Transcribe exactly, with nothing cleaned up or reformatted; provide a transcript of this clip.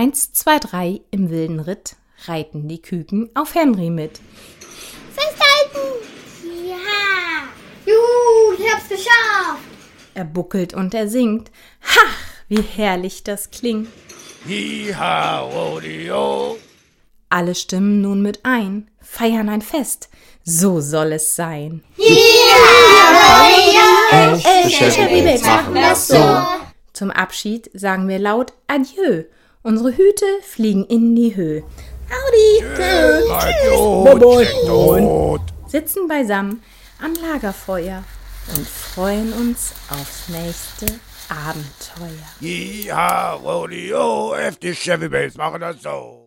Eins, zwei, drei, im wilden Ritt reiten die Küken auf Henry mit. Festhalten! Ja! Juhu, ich hab's geschafft! Er buckelt und er singt. Ha, wie herrlich das klingt. Hi-ha, Rodeo. Alle stimmen nun mit ein, feiern ein Fest. So soll es sein. Echte Chevy Babes machen das so. Zum Abschied sagen wir laut Adieu. Unsere Hüte fliegen in die Höhe. Audi! Tschüss! Sitzen beisammen am Lagerfeuer und freuen uns aufs nächste Abenteuer. Hi-ha, Rodeo. Echte Chevy Babes machen das so.